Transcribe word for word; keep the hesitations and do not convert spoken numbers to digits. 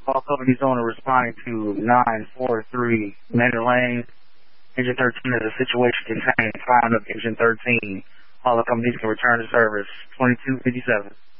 All companies owner responding to nine four three Manor Lane. Engine thirteen is a situation contained. Find up engine thirteen. All the companies can return to service. twenty-two fifty-seven.